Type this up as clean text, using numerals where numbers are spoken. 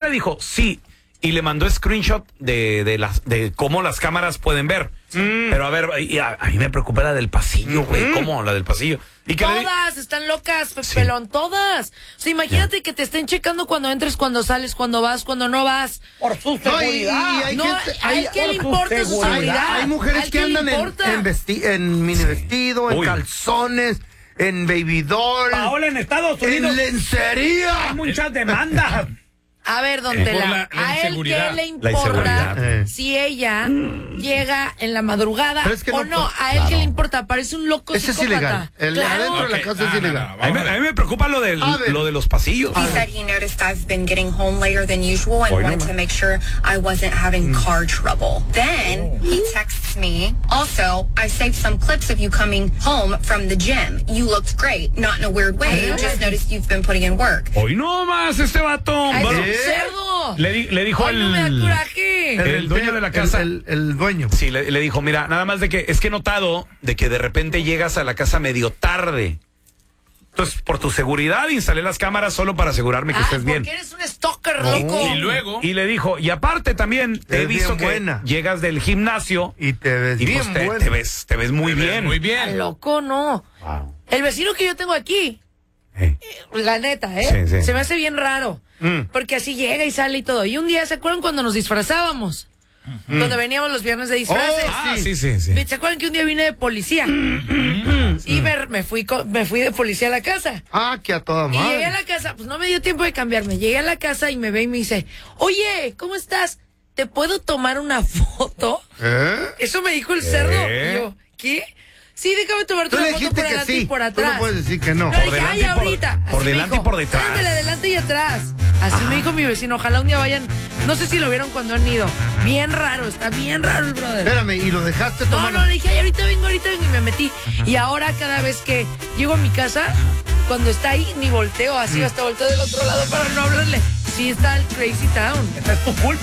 le dijo, sí. Y le mandó screenshot de cómo las cámaras pueden ver. Pero a ver, a mí me preocupa la del pasillo, güey. ¿Cómo? La del pasillo. ¿Y todas están locas, pelón, todas. O sea, imagínate que te estén checando cuando entres, cuando sales, cuando vas, cuando no vas. Por su seguridad. ¿A qué le importa su seguridad? Hay mujeres que andan en mini vestido, en calzones, en baby doll. Paola, en Estados Unidos. En lencería. Hay muchas demandas. A ver, don Tela, ¿a él qué le importa si ella llega en la madrugada o no? ¿A él qué le importa? Parece un loco psicópata. Ese es ilegal. Adentro de la casa es ilegal. A mí me preocupa lo de los pasillos. He said he noticed I've been getting home later than usual and wanted to make sure I wasn't having car trouble. Then he texts me, also, I saved some clips of you coming home from the gym. You looked great, not in a weird way. Just noticed you've been putting in work. Hoy no más este vato. ¡Cerdo! Le dijo ¡Ay, no me da coraje! El dueño de la casa. El dueño. Sí, le dijo, mira, nada más de que es que he notado de que de repente llegas a la casa medio tarde. Entonces, por tu seguridad, instalé las cámaras solo para asegurarme que estés bien. Porque eres un stalker, loco. Y luego. Y le dijo, y aparte también te he visto que llegas del gimnasio y te ves bien buena. Te ves muy bien. Muy bien. Loco, no. Wow. El vecino que yo tengo aquí, la neta, Sí. se me hace bien raro. Porque así llega y sale y todo. Y un día, ¿se acuerdan cuando nos disfrazábamos? Cuando veníamos los viernes de disfraces. Sí. ¿Se acuerdan que un día vine de policía? Y me fui de policía a la casa. Que a toda madre. Y llegué a la casa, pues no me dio tiempo de cambiarme. Llegué a la casa y me ve y me dice, oye, ¿cómo estás? ¿Te puedo tomar una foto? Eso me dijo el cerdo. Y yo, ¿qué? Sí, déjame tomarte una foto por adelante y por atrás. Tú no puedes decir que no. Por delante ahorita. Por delante y por detrás. Adelante y atrás. Así me dijo mi vecino. Ojalá un día vayan. No sé si lo vieron cuando han ido. Bien raro, está bien raro el brother. Espérame, ¿y lo dejaste tomar? No, le dije, ahorita vengo y me metí. Y ahora cada vez que llego a mi casa, cuando está ahí, ni volteo así, hasta volteo del otro lado para no hablarle. Sí está el Crazy Town. Esa es tu culpa.